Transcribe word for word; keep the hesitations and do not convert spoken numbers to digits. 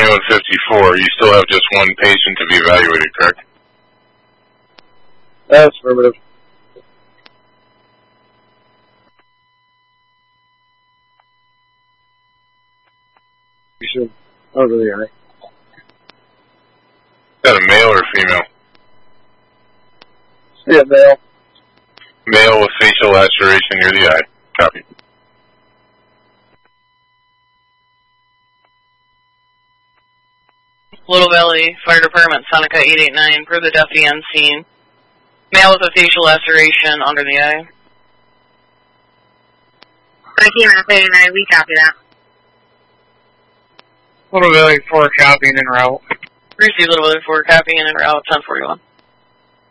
twenty-one fifty-four, you still have just one patient to be evaluated, correct? That's affirmative. You should. Over the eye. Is that a male or female? Yeah, male. Male with facial laceration near the eye. Copy. Little Valley Fire Department, Sonica eight eight nine, per the deputy on scene. Male with a facial laceration under the eye. Sonica eight eight nine, we copy that. Little Valley four copying en route. Receive Little Valley four, copying en route, ten forty-one.